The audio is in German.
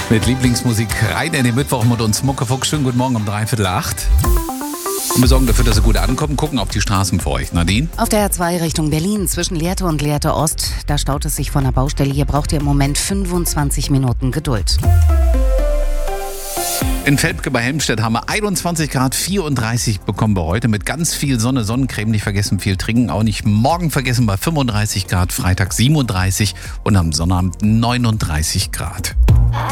Mit Lieblingsmusik rein in den Mittwoch mit uns Muckefuchs. Schönen guten Morgen um 7:45. Und wir sorgen dafür, dass Sie gut ankommen. Gucken auf die Straßen für euch. Nadine? Auf der A2 Richtung Berlin zwischen Lehrte und Lehrte Ost, da staut es sich von der Baustelle. Hier braucht ihr im Moment 25 Minuten Geduld. In Velpke bei Helmstedt haben wir 21 Grad, 34 bekommen wir heute mit ganz viel Sonne, Sonnencreme, nicht vergessen, viel trinken, auch nicht morgen vergessen bei 35 Grad, Freitag 37 und am Sonnabend 39 Grad.